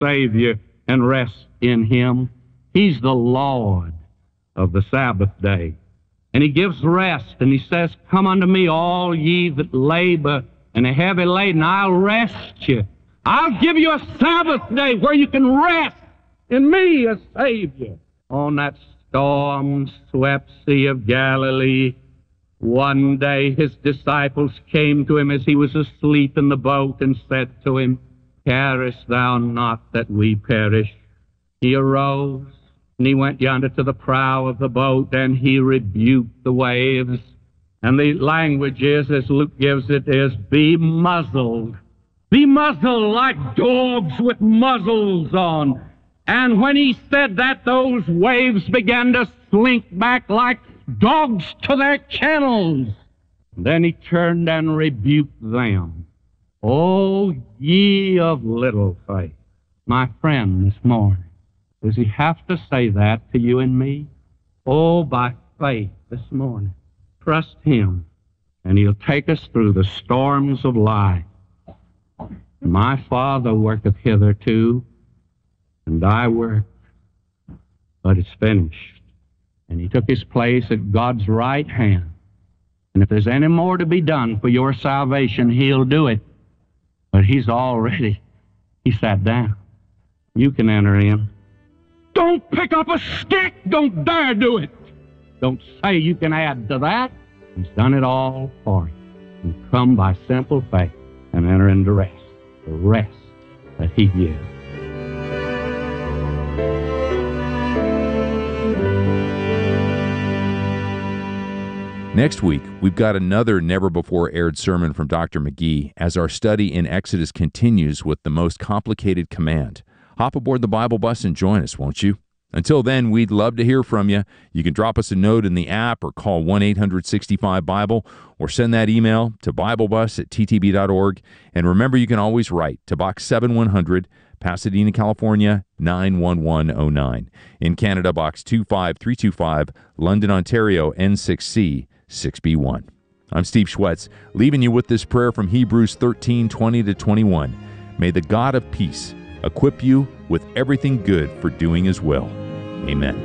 Savior and rest in Him. He's the Lord of the Sabbath day. And He gives rest, and He says, "Come unto me, all ye that labor and are heavy laden, I'll rest you. I'll give you a Sabbath day where you can rest in me, a Savior." On that storm-swept Sea of Galilee, one day His disciples came to Him as He was asleep in the boat and said to Him, "Carest thou not that we perish?" He arose, and He went yonder to the prow of the boat, and He rebuked the waves. And the language is, as Luke gives it, is, "Be muzzled. Be muzzled like dogs with muzzles on." And when He said that, those waves began to slink back like dogs to their kennels. Then He turned and rebuked them. "O ye of little faith." My friend, this morning, does He have to say that to you and me? Oh, by faith this morning, trust Him, and He'll take us through the storms of life. My Father worketh hitherto, and I work, but it's finished. And He took His place at God's right hand. And if there's any more to be done for your salvation, He'll do it. But He sat down. You can enter in. Don't pick up a stick. Don't dare do it. Don't say you can add to that. He's done it all for you. And come by simple faith and enter into rest, the rest that He gives. Next week, we've got another never-before-aired sermon from Dr. McGee as our study in Exodus continues with the most complicated command. Hop aboard the Bible bus and join us, won't you? Until then, we'd love to hear from you. You can drop us a note in the app or call 1-800-65-BIBLE or send that email to BibleBus@ttb.org. And remember, you can always write to Box 7100, Pasadena, California, 91109. In Canada, Box 25325, London, Ontario, N6C 6B1. I'm Steve Schwetz, leaving you with this prayer from Hebrews 13:20-21. May the God of peace equip you with everything good for doing His will. Amen.